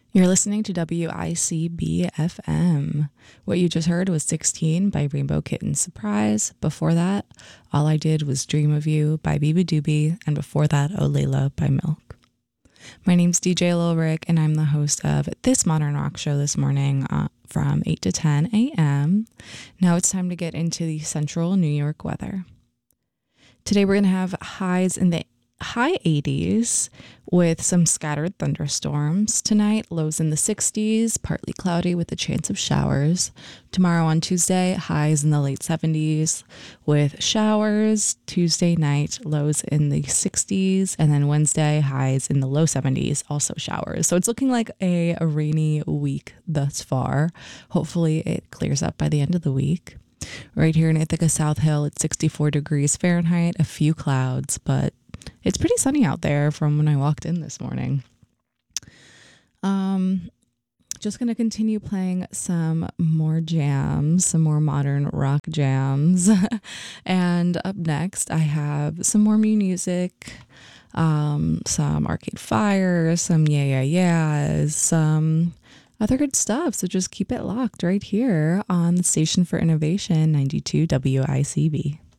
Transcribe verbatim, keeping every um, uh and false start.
You're listening to W I C B F M. What you just heard was sixteen by Rainbow Kitten Surprise. Before that, All I Did Was Dream of You by Biba Doobie. And before that, Oh Layla by Milk. My name's D J Lil Rick, and I'm the host of this Modern Rock show this morning uh, from eight to ten a.m. Now it's time to get into the central New York weather. Today we're going to have highs in the high eighties with some scattered thunderstorms. Tonight, lows in the sixties, partly cloudy with a chance of showers. Tomorrow on Tuesday, highs in the late seventies with showers. Tuesday night, lows in the sixties. And then Wednesday, highs in the low seventies, also showers. So it's looking like a, a rainy week thus far. Hopefully it clears up by the end of the week. Right here in Ithaca South Hill, it's sixty-four degrees Fahrenheit, a few clouds, but it's pretty sunny out there from when I walked in this morning. Um, just going to continue playing some more jams, some more modern rock jams. And up next, I have some more new music, um, some Arcade Fire, some Yeah Yeah Yeahs, some other good stuff. So just keep it locked right here on the Station for Innovation, ninety-two W I C B.